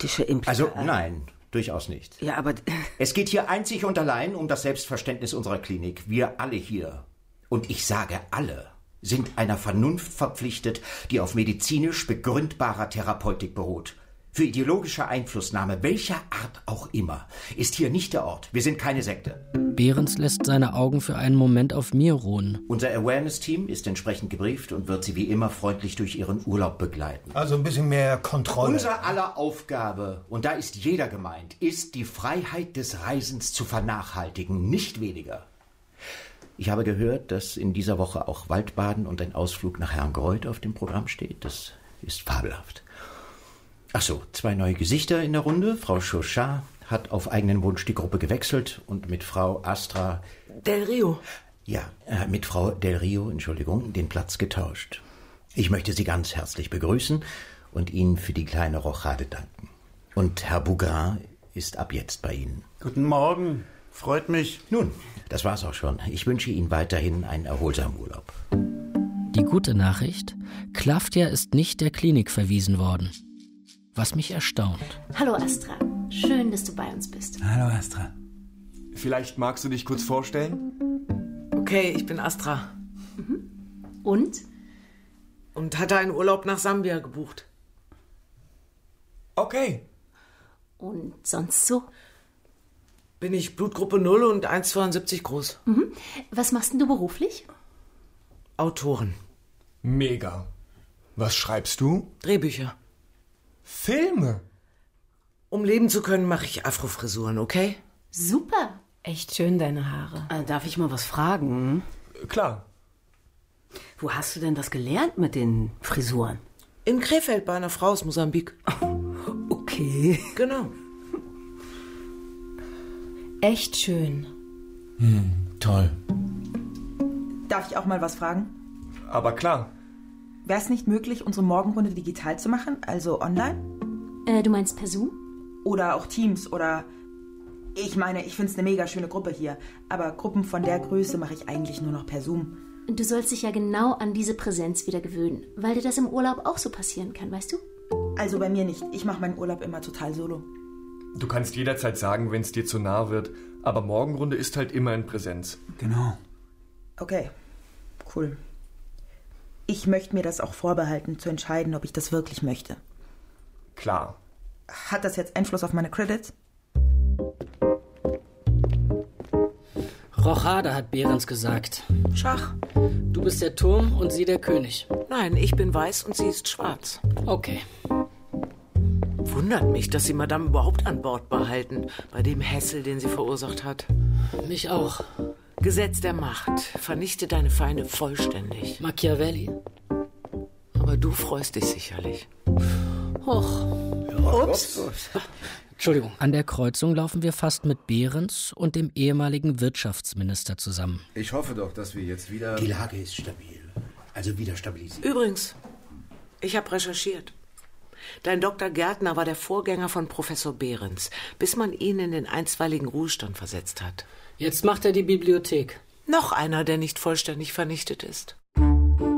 politische Implikationen. Also nein, durchaus nicht. Ja, aber... Es geht hier einzig und allein um das Selbstverständnis unserer Klinik. Wir alle hier, und ich sage alle, sind einer Vernunft verpflichtet, die auf medizinisch begründbarer Therapeutik beruht. Für ideologische Einflussnahme, welcher Art auch immer, ist hier nicht der Ort. Wir sind keine Sekte. Behrens lässt seine Augen für einen Moment auf mir ruhen. Unser Awareness-Team ist entsprechend gebrieft und wird Sie wie immer freundlich durch Ihren Urlaub begleiten. Also ein bisschen mehr Kontrolle. Unser aller Aufgabe, und da ist jeder gemeint, ist, die Freiheit des Reisens zu vernachhaltigen, nicht weniger. Ich habe gehört, dass in dieser Woche auch Waldbaden und ein Ausflug nach Herrngreuth auf dem Programm steht. Das ist fabelhaft. Ach so, 2 neue Gesichter in der Runde. Frau Chauchat hat auf eigenen Wunsch die Gruppe gewechselt und mit Frau Astra... Del Rio. Ja, mit Frau Del Rio, Entschuldigung, den Platz getauscht. Ich möchte Sie ganz herzlich begrüßen und Ihnen für die kleine Rochade danken. Und Herr Bougrain ist ab jetzt bei Ihnen. Guten Morgen, freut mich. Nun, das war's auch schon. Ich wünsche Ihnen weiterhin einen erholsamen Urlaub. Die gute Nachricht: Klafter ist nicht der Klinik verwiesen worden. Was mich erstaunt. Hallo Astra, schön, dass du bei uns bist. Hallo Astra. Vielleicht magst du dich kurz vorstellen? Okay, ich bin Astra. Und? Und hatte einen Urlaub nach Sambia gebucht. Okay. Und sonst so? Bin ich Blutgruppe 0 und 1,72 groß. Was machst denn du beruflich? Autorin. Mega. Was schreibst du? Drehbücher. Filme? Um leben zu können, mache ich Afrofrisuren, okay? Super. Echt schön, deine Haare. Darf ich mal was fragen? Klar. Wo hast du denn das gelernt mit den Frisuren? In Krefeld bei einer Frau aus Mosambik. Okay. Genau. Echt schön. Toll. Darf ich auch mal was fragen? Aber klar. Wäre es nicht möglich, unsere Morgenrunde digital zu machen, also online? Du meinst per Zoom? Oder auch Teams oder... Ich meine, ich finde es eine mega schöne Gruppe hier, aber Gruppen von der Größe mache ich eigentlich nur noch per Zoom. Du sollst dich ja genau an diese Präsenz wieder gewöhnen, weil dir das im Urlaub auch so passieren kann, weißt du? Also bei mir nicht. Ich mache meinen Urlaub immer total solo. Du kannst jederzeit sagen, wenn es dir zu nah wird, aber Morgenrunde ist halt immer in Präsenz. Genau. Okay, cool. Ich möchte mir das auch vorbehalten, zu entscheiden, ob ich das wirklich möchte. Klar. Hat das jetzt Einfluss auf meine Credits? Rochade, hat Behrens gesagt. Schach. Du bist der Turm und sie der König. Nein, ich bin weiß und sie ist schwarz. Okay. Wundert mich, dass sie Madame überhaupt an Bord behalten, bei dem Hassel, den sie verursacht hat. Mich auch. Gesetz der Macht. Vernichte deine Feinde vollständig. Machiavelli. Aber du freust dich sicherlich. Hoch. Ups. Entschuldigung. An der Kreuzung laufen wir fast mit Behrens und dem ehemaligen Wirtschaftsminister zusammen. Ich hoffe doch, dass wir jetzt wieder... Die Lage ist stabil. Also wieder stabilisiert. Übrigens, ich habe recherchiert. Dein Dr. Gärtner war der Vorgänger von Professor Behrens, bis man ihn in den einstweiligen Ruhestand versetzt hat. Jetzt macht er die Bibliothek. Noch einer, der nicht vollständig vernichtet ist.